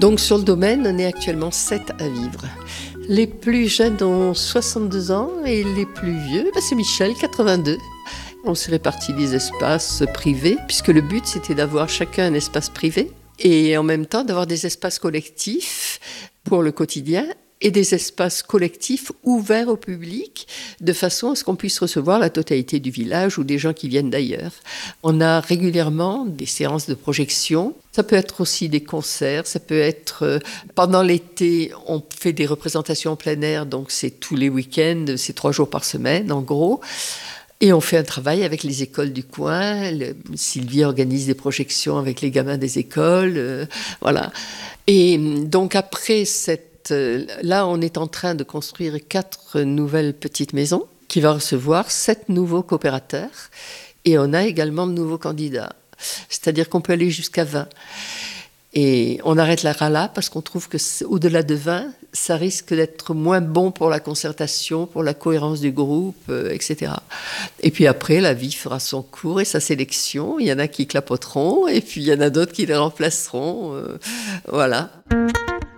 Donc sur le domaine, on est actuellement 7 à vivre. Les plus jeunes ont 62 ans et les plus vieux, c'est Michel, 82. On s'est réparti des espaces privés, puisque le but c'était d'avoir chacun un espace privé et en même temps d'avoir des espaces collectifs pour le quotidien et des espaces collectifs ouverts au public, de façon à ce qu'on puisse recevoir la totalité du village ou des gens qui viennent d'ailleurs. On a régulièrement des séances de projection. Ça peut être aussi des concerts, ça peut être... Pendant l'été, on fait des représentations en plein air, donc c'est tous les week-ends, c'est 3 jours par semaine en gros. Et on fait un travail avec les écoles du coin. Sylvie organise des projections avec les gamins des écoles. Voilà. Et donc après là, on est en train de construire 4 nouvelles petites maisons qui vont recevoir 7 nouveaux coopérateurs. Et on a également de nouveaux candidats. C'est-à-dire qu'on peut aller jusqu'à 20. Et on arrête là parce qu'on trouve qu'au-delà de 20, ça risque d'être moins bon pour la concertation, pour la cohérence du groupe, etc. Et puis après, la vie fera son cours et sa sélection. Il y en a qui clapoteront et puis il y en a d'autres qui les remplaceront. Voilà.